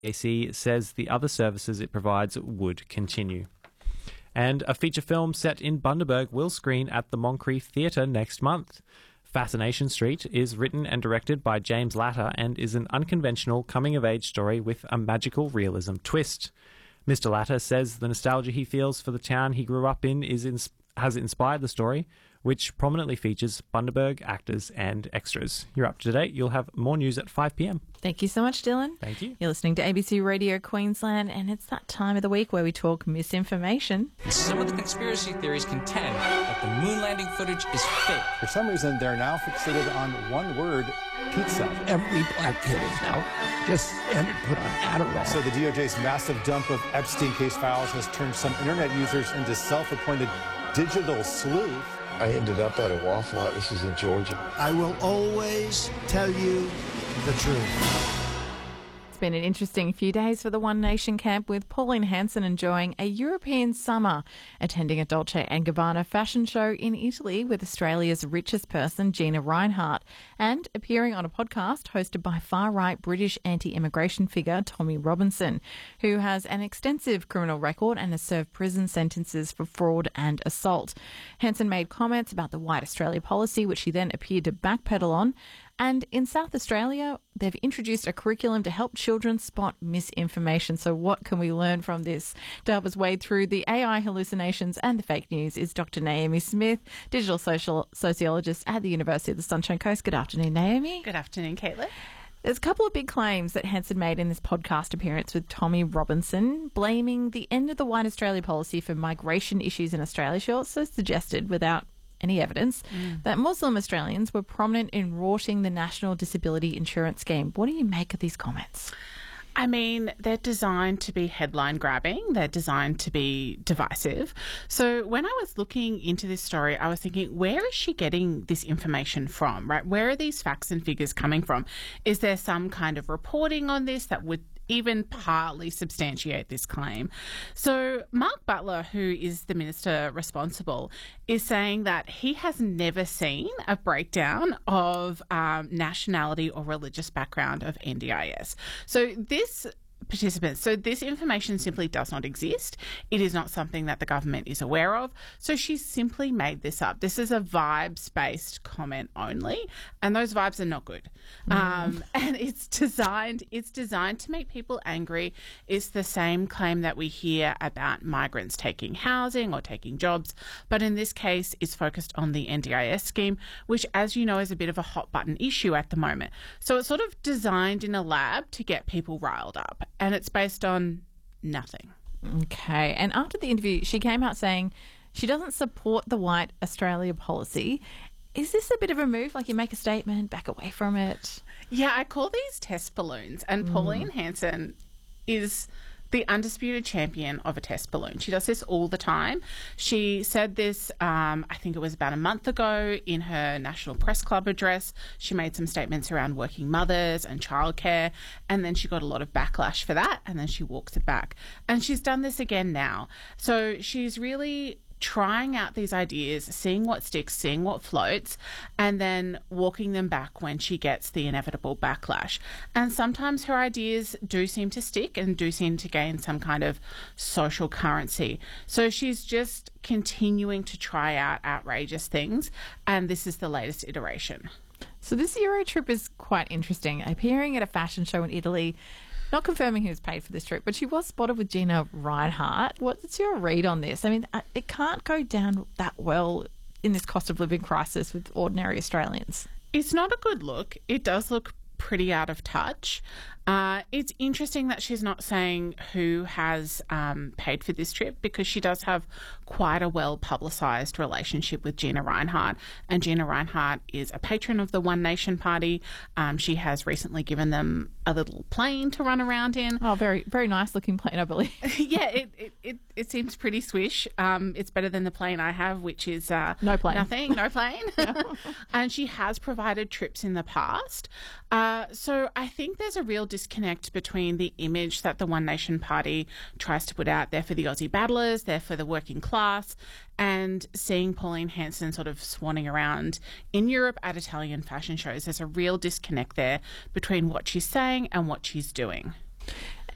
AC says the other services it provides would continue. And a feature film set in Bundaberg will screen at the Moncrief Theatre next month. Fascination Street is written and directed by James Latta and is an unconventional coming-of-age story with a magical realism twist. Mr. Latta says the nostalgia he feels for the town he grew up in has inspired the story, which prominently features Bundaberg actors and extras. You're up to date. You'll have more news at 5 p.m. Thank you so much, Dylan. Thank you. You're listening to ABC Radio Queensland, and it's that time of the week where we talk misinformation. Some of the conspiracy theories contend that the moon landing footage is fake. For some reason, they're now fixated on one word, pizza. Every black kid is now just standard put on Adderall. So the DOJ's massive dump of Epstein case files has turned some internet users into self-appointed digital sleuth. I ended up at a Waffle Hut. This is in Georgia. I will always tell you the truth. It's been an interesting few days for the One Nation camp, with Pauline Hanson enjoying a European summer, attending a Dolce & Gabbana fashion show in Italy with Australia's richest person, Gina Rinehart, and appearing on a podcast hosted by far-right British anti-immigration figure Tommy Robinson, who has an extensive criminal record and has served prison sentences for fraud and assault. Hanson made comments about the White Australia policy, which she then appeared to backpedal on. And in South Australia, they've introduced a curriculum to help children spot misinformation. So what can we learn from this? To help us wade through the AI hallucinations and the fake news is Dr. Naomi Smith, digital sociologist at the University of the Sunshine Coast. Good afternoon, Naomi. Good afternoon, Caitlin. There's a couple of big claims that Hanson made in this podcast appearance with Tommy Robinson, blaming the end of the White Australia policy for migration issues in Australia. She also suggested, without any evidence, that Muslim Australians were prominent in rorting the National Disability Insurance Scheme. What do you make of these comments? I mean, they're designed to be headline grabbing. They're designed to be divisive. So when I was looking into this story, I was thinking, where is she getting this information from, right? Where are these facts and figures coming from? Is there some kind of reporting on this that would even partly substantiate this claim? So Mark Butler, who is the minister responsible, is saying that he has never seen a breakdown of nationality or religious background of NDIS. So this information simply does not exist. It is not something that the government is aware of. So she's simply made this up. This is a vibes-based comment only, and those vibes are not good. And it's designed to make people angry. It's the same claim that we hear about migrants taking housing or taking jobs, but in this case, it's focused on the NDIS scheme, which, as you know, is a bit of a hot-button issue at the moment. So it's sort of designed in a lab to get people riled up. And it's based on nothing. Okay. And after the interview, she came out saying she doesn't support the White Australia policy. Is this a bit of a move? Like, you make a statement, back away from it? Yeah, I call these test balloons. And Pauline Hanson is the undisputed champion of a test balloon. She does this all the time. She said this, I think it was about a month ago, in her National Press Club address. She made some statements around working mothers and childcare, and then she got a lot of backlash for that, and then she walks it back. And she's done this again now. So she's really trying out these ideas, seeing what sticks, seeing what floats, and then walking them back when she gets the inevitable backlash. And sometimes her ideas do seem to stick and do seem to gain some kind of social currency. So she's just continuing to try out outrageous things, and this is the latest iteration. So this Euro trip is quite interesting. Appearing at a fashion show in Italy, not confirming who was paid for this trip, but she was spotted with Gina Rinehart. What's your read on this? I mean, it can't go down that well in this cost of living crisis with ordinary Australians. It's not a good look. It does look pretty out of touch. It's interesting that she's not saying who has paid for this trip, because she does have quite a well-publicised relationship with Gina Rinehart, and Gina Rinehart is a patron of the One Nation Party. She has recently given them a little plane to run around in. Oh, very, very nice looking plane, I believe. Yeah, it seems pretty swish. It's better than the plane I have, which is no plane. Nothing, no plane. And she has provided trips in the past. So I think there's a real disconnect between the image that the One Nation Party tries to put out there for the Aussie battlers, there for the working class, and seeing Pauline Hanson sort of swanning around in Europe at Italian fashion shows. There's a real disconnect there between what she's saying and what she's doing.